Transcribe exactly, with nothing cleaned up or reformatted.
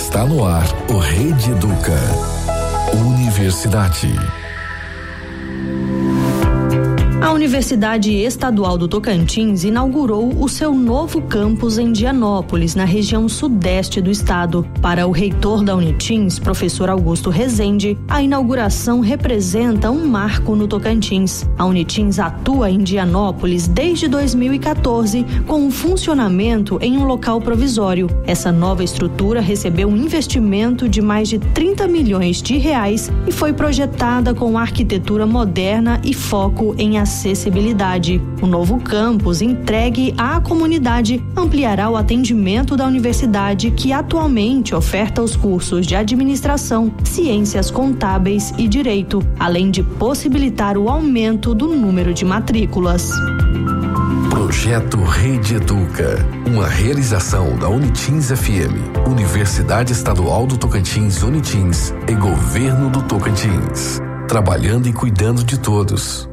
Está no ar o Rede Educa. Universidade. A Universidade Estadual do Tocantins inaugurou o seu novo campus em Dianópolis, na região sudeste do estado. Para o reitor da Unitins, professor Augusto Rezende, a inauguração representa um marco no Tocantins. A Unitins atua em Dianópolis desde dois mil e quatorze, com um funcionamento em um local provisório. Essa nova estrutura recebeu um investimento de mais de trinta milhões de reais e foi projetada com arquitetura moderna e foco em acessibilidade. O novo campus, entregue à comunidade, ampliará o atendimento da universidade, que atualmente oferta os cursos de administração, ciências contábeis e direito, além de possibilitar o aumento do número de matrículas. Projeto Rede Educa, uma realização da Unitins F M, Universidade Estadual do Tocantins Unitins e Governo do Tocantins, trabalhando e cuidando de todos.